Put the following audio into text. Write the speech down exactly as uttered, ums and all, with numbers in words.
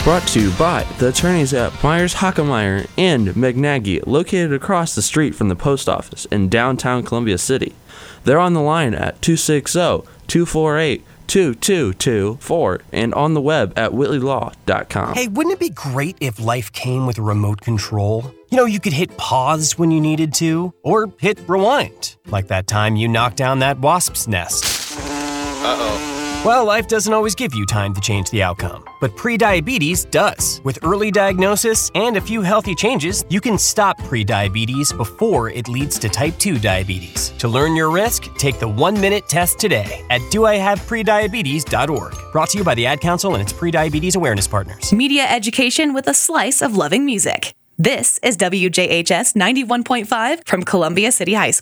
Brought to you by the attorneys at Myers Hockemeyer and McNaghy, located across the street from the post office in downtown Columbia City. They're on the line at two six zero, two four eight, two two two four and on the web at whitley law dot com. Hey, wouldn't it be great if life came with a remote control? You know, you could hit pause when you needed to, or hit rewind, like that time you knocked down that wasp's nest. Uh-oh. Well, life doesn't always give you time to change the outcome, but prediabetes does. With early diagnosis and a few healthy changes, you can stop prediabetes before it leads to type two diabetes. To learn your risk, take the one-minute test today at do I have prediabetes dot org. Brought to you by the Ad Council and its Prediabetes Awareness Partners. Media education with a slice of loving music. This is W J H S ninety-one point five from Columbia City High School.